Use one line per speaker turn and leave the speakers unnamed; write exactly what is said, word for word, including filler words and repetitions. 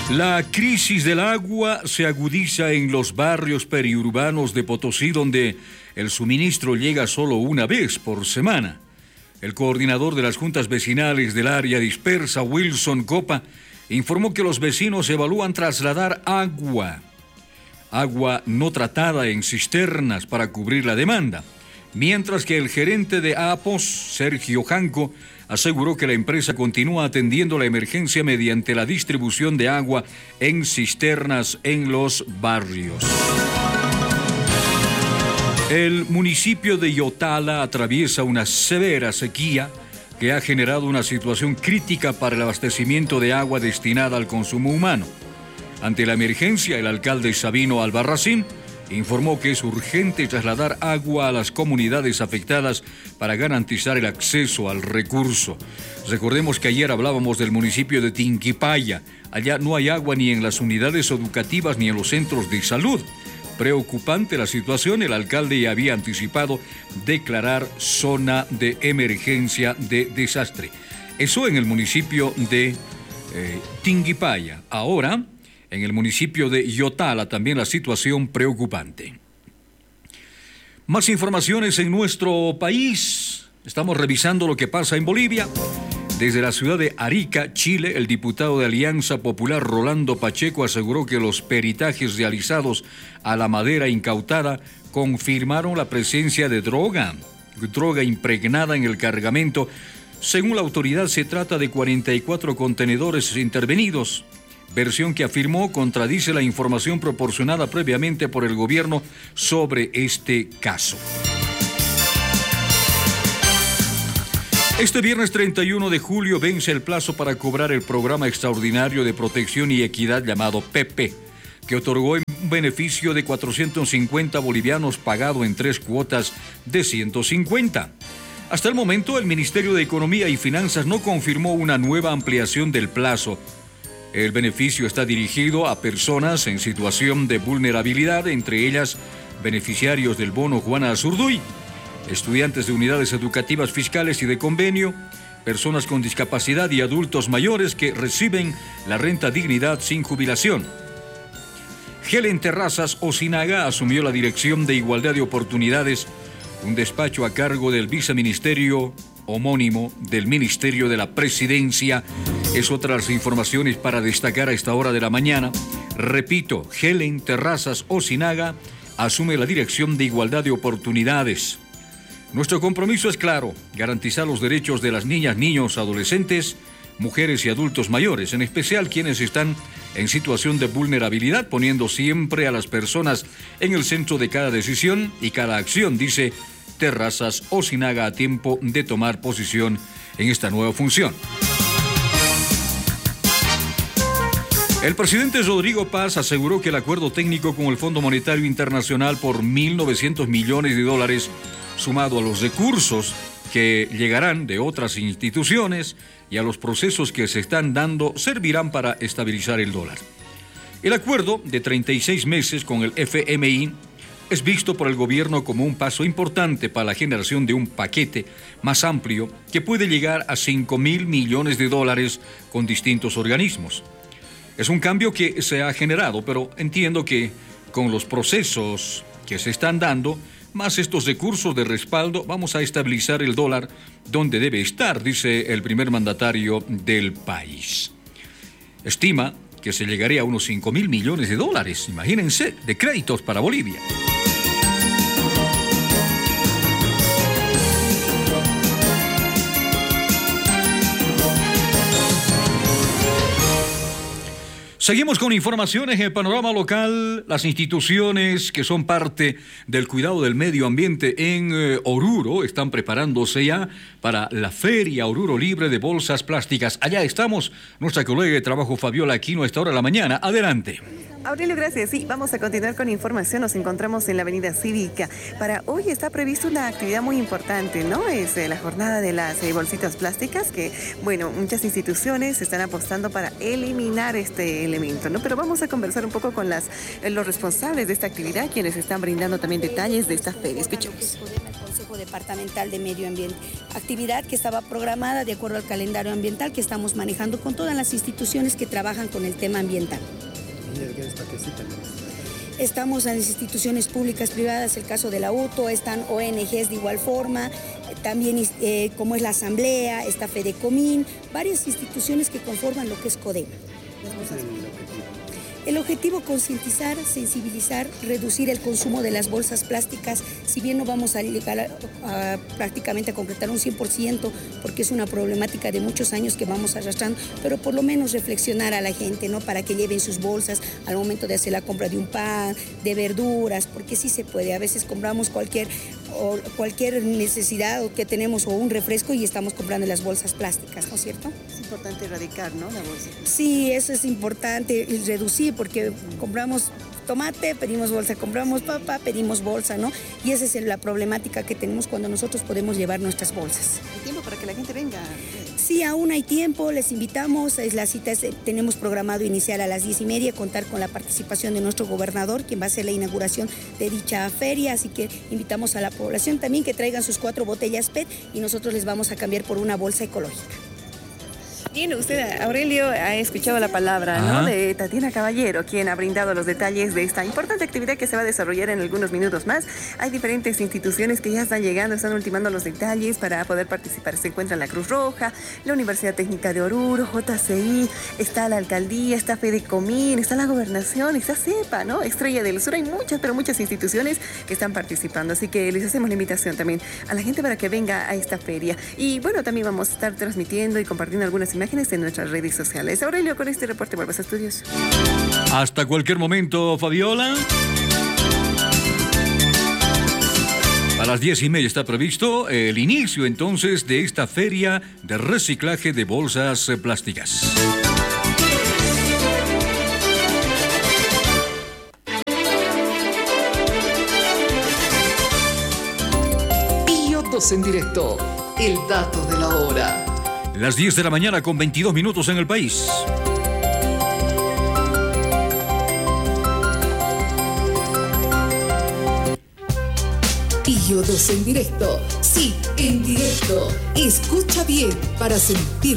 La crisis del agua se agudiza en los barrios periurbanos de Potosí, donde el suministro llega solo una vez por semana. El coordinador de las juntas vecinales del área dispersa, Wilson Copa, informó que los vecinos evalúan trasladar agua, agua no tratada en cisternas para cubrir la demanda, mientras que el gerente de A P O S, Sergio Janco, aseguró que la empresa continúa atendiendo la emergencia mediante la distribución de agua en cisternas en los barrios. El municipio de Yotala atraviesa una severa sequía que ha generado una situación crítica para el abastecimiento de agua destinada al consumo humano. Ante la emergencia, el alcalde Sabino Albarracín informó que es urgente trasladar agua a las comunidades afectadas para garantizar el acceso al recurso. Recordemos que ayer hablábamos del municipio de Tinquipaya. Allá no hay agua ni en las unidades educativas ni en los centros de salud. Preocupante la situación, el alcalde ya había anticipado declarar zona de emergencia de desastre. Eso en el municipio de eh, Tinquipaya. Ahora, en el municipio de Yotala también la situación preocupante. Más informaciones en nuestro país. Estamos revisando lo que pasa en Bolivia. Desde la ciudad de Arica, Chile, el diputado de Alianza Popular Rolando Pacheco aseguró que los peritajes realizados a la madera incautada confirmaron la presencia de droga, droga impregnada en el cargamento. Según la autoridad, se trata de cuarenta y cuatro contenedores intervenidos, versión que afirmó contradice la información proporcionada previamente por el gobierno sobre este caso. Este viernes treinta y uno de julio vence el plazo para cobrar el Programa Extraordinario de Protección y Equidad llamado P E P, que otorgó un beneficio de cuatrocientos cincuenta bolivianos pagado en tres cuotas de ciento cincuenta. Hasta el momento, el Ministerio de Economía y Finanzas no confirmó una nueva ampliación del plazo. El beneficio está dirigido a personas en situación de vulnerabilidad, entre ellas beneficiarios del bono Juana Azurduy, estudiantes de unidades educativas fiscales y de convenio, personas con discapacidad y adultos mayores que reciben la renta dignidad sin jubilación. Helen Terrazas Osinaga asumió la dirección de Igualdad de Oportunidades, un despacho a cargo del viceministerio homónimo del Ministerio de la Presidencia. Es otra de las informaciones para destacar a esta hora de la mañana. Repito, Helen Terrazas Osinaga asume la dirección de Igualdad de Oportunidades. Nuestro compromiso es claro: garantizar los derechos de las niñas, niños, adolescentes, mujeres y adultos mayores, en especial quienes están en situación de vulnerabilidad, poniendo siempre a las personas en el centro de cada decisión y cada acción, dice Terrazas Osinaga a tiempo de tomar posición en esta nueva función. El presidente Rodrigo Paz aseguró que el acuerdo técnico con el Fondo Monetario Internacional por mil novecientos millones de dólares, sumado a los recursos que llegarán de otras instituciones y a los procesos que se están dando, servirán para estabilizar el dólar. El acuerdo de treinta y seis meses con el F M I es visto por el gobierno como un paso importante para la generación de un paquete más amplio que puede llegar a cinco mil millones de dólares con distintos organismos. Es un cambio que se ha generado, pero entiendo que con los procesos que se están dando, más estos recursos de respaldo, vamos a estabilizar el dólar donde debe estar, dice el primer mandatario del país. Estima que se llegaría a unos cinco mil millones de dólares, imagínense, de créditos para Bolivia. Seguimos con informaciones en el panorama local. Las instituciones que son parte del cuidado del medio ambiente en eh, Oruro están preparándose ya para la Feria Oruro Libre de Bolsas Plásticas. Allá estamos, nuestra colega de trabajo Fabiola Aquino a esta hora de la mañana. Adelante.
Aurelio, gracias. Sí, vamos a continuar con información. Nos encontramos en la Avenida Cívica. Para hoy está prevista una actividad muy importante, ¿no? Es eh, la jornada de las eh, bolsitas plásticas que, bueno, muchas instituciones están apostando para eliminar este elemento, ¿no? Pero vamos a conversar un poco con las, eh, los responsables de esta actividad, quienes están brindando también detalles de esta feria. Escuchemos.
Consejo Departamental de Medio Ambiente. Actividad que estaba programada de acuerdo al calendario ambiental que estamos manejando con todas las instituciones que trabajan con el tema ambiental.
¿Y quiénes participan?
Estamos en las instituciones públicas, privadas, el caso de la U T O, están O N Ges de igual forma, también eh, como es la Asamblea, está Fedecomín, varias instituciones que conforman lo que es CODEMA. El objetivo, concientizar, sensibilizar, reducir el consumo de las bolsas plásticas, si bien no vamos a llegar a, a, prácticamente a concretar un cien por ciento, porque es una problemática de muchos años que vamos arrastrando, pero por lo menos reflexionar a la gente, ¿no? Para que lleven sus bolsas al momento de hacer la compra de un pan, de verduras, porque sí se puede, a veces compramos cualquier, o cualquier necesidad que tenemos o un refresco y estamos comprando las bolsas plásticas, ¿no es cierto?
Es importante erradicar, ¿no?, la bolsa.
Sí, eso es importante, reducir, porque compramos tomate, pedimos bolsa, compramos papa, pedimos bolsa, ¿no? Y esa es la problemática que tenemos cuando nosotros podemos llevar nuestras bolsas.
¿Hay tiempo para que la gente venga?
Sí, aún hay tiempo, les invitamos, es la cita, es, tenemos programado iniciar a las diez y media, contar con la participación de nuestro gobernador, quien va a hacer la inauguración de dicha feria, así que invitamos a la población también que traigan sus cuatro botellas P E T y nosotros les vamos a cambiar por una bolsa ecológica.
Bien, usted, Aurelio, ha escuchado la palabra, ¿no?, de Tatiana Caballero, quien ha brindado los detalles de esta importante actividad que se va a desarrollar en algunos minutos más. Hay diferentes instituciones que ya están llegando, están ultimando los detalles para poder participar. Se encuentra la Cruz Roja, la Universidad Técnica de Oruro, J C I, está la Alcaldía, está Fedecomín, está la Gobernación, está CEPA, ¿no?, Estrella del Sur. Hay muchas, pero muchas instituciones que están participando. Así que les hacemos la invitación también a la gente para que venga a esta feria. Y bueno, también vamos a estar transmitiendo y compartiendo algunas imágenes en nuestras redes sociales. Aurelio, con este reporte vuelves a estudios.
Hasta cualquier momento, Fabiola. A las diez y media está previsto el inicio entonces de esta feria de reciclaje de bolsas plásticas.
Pío dos en directo, el dato de la hora.
Las diez de la mañana con veintidós minutos en el país.
Pío dos en directo. Sí, en directo. Escucha bien para sentir